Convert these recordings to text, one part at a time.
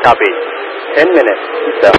Copy. 10 minutes. So.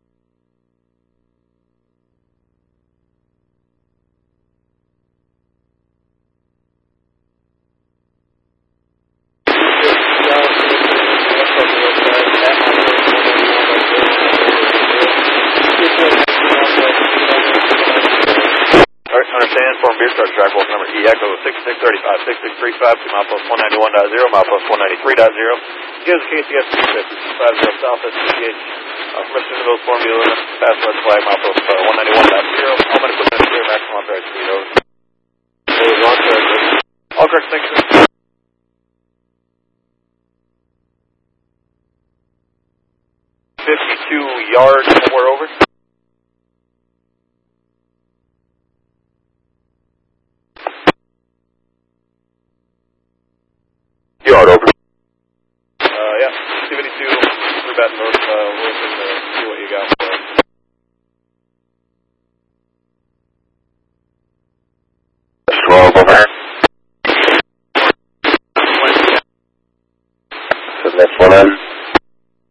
Understand, form beer start track walk number E Echo 6635, 6635 to milepost 191.0, milepost 193.0. Gives KCS 250 Southwest PH. Permission to those form dealer, pass red flag, milepost 191.0. All men equipment clear, maximum authorized speed over. All correct, thanks, sir. 52 yards, we're over. Yard over. Yeah, 252, through Baton North, Wilson, see what you got for us. That's 12 over. So that's 100.